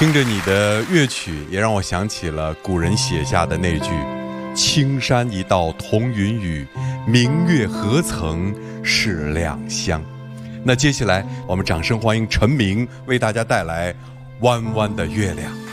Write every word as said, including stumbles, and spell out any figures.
听着你的乐曲，也让我想起了古人写下的那句青山一道同云雨，明月何曾是两乡。那接下来我们掌声欢迎陈明为大家带来弯弯的月亮。